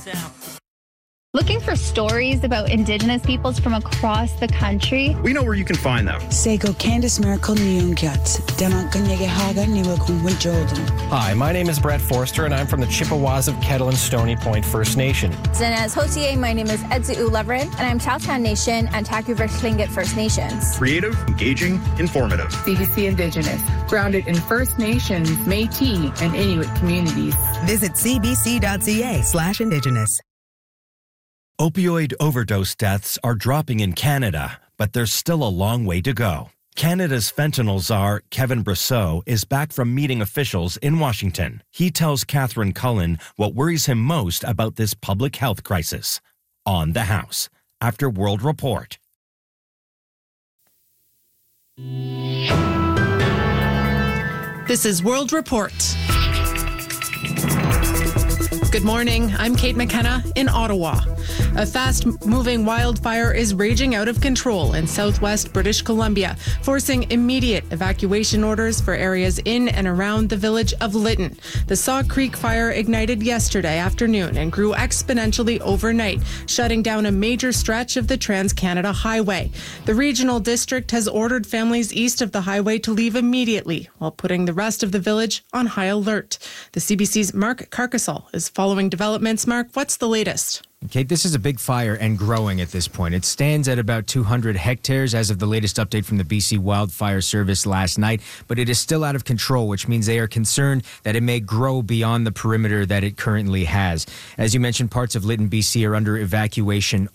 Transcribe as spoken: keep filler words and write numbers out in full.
Looking for stories about Indigenous peoples from across the country? We know where you can find them. Sego Candice Miracle Nyungyat, Dana Kanyege Haga Niwakun Jordan. Hi, my name is Brett Forster, and I'm from the Chippewas of Kettle and Stony Point First Nation. Zinez Hotier, my name is Edzu Leverin, and I'm Tahltan Nation and Taku-Versh Tlingit First Nations. Creative, engaging, informative. C B C Indigenous, grounded in First Nations, Métis, and Inuit communities. Visit cbc.ca slash Indigenous. Opioid overdose deaths are dropping in Canada, but there's still a long way to go. Canada's fentanyl czar, Kevin Brosseau, is back from meeting officials in Washington. He tells Catherine Cullen what worries him most about this public health crisis. On the House, after World Report. This is World Report. Good morning, I'm Kate McKenna in Ottawa. A fast-moving wildfire is raging out of control in southwest British Columbia, forcing immediate evacuation orders for areas in and around the village of Lytton. The Saw Creek fire ignited yesterday afternoon and grew exponentially overnight, shutting down a major stretch of the Trans-Canada Highway. The regional district has ordered families east of the highway to leave immediately, while putting the rest of the village on high alert. The C B C's Mark Carcassol is following developments. Mark, what's the latest? Kate, this is a big fire and growing at this point. It stands at about two hundred hectares as of the latest update from the B C Wildfire Service last night, but it is still out of control, which means they are concerned that it may grow beyond the perimeter that it currently has. As you mentioned, parts of Lytton, B C are under evacuation